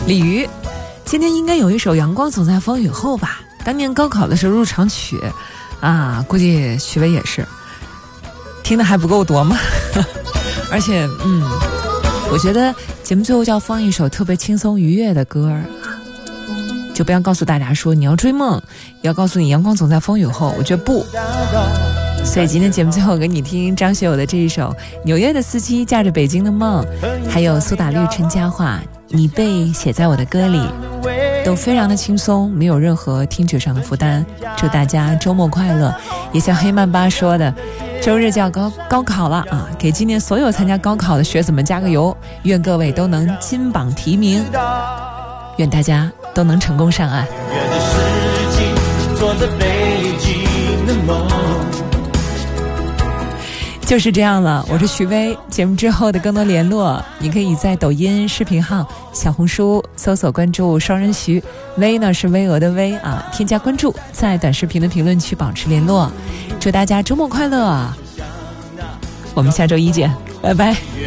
鲤鱼，今天应该有一首《阳光总在风雨后》吧？当年高考的时候入场曲啊，估计许巍也是听的还不够多吗？而且我觉得节目最后就要放一首特别轻松愉悦的歌啊，就不要告诉大家说你要追梦，也要告诉你阳光总在风雨后，我觉得不。所以今天节目最后给你听张学友的这一首《纽约的司机驾着北京的梦》，还有苏打绿陈嘉桦你被写在我的歌里，都非常的轻松，没有任何听觉上的负担。祝大家周末快乐，也像黑曼巴说的，周日就要高考了啊！给今年所有参加高考的学子们加个油，愿各位都能金榜题名，愿大家都能成功上岸。就是这样了，我是徐薇。节目之后的更多联络，你可以在抖音视频号、小红书搜索关注双人徐，薇呢是巍峨的薇啊，添加关注，在短视频的评论区保持联络。祝大家周末快乐，我们下周一见，拜拜。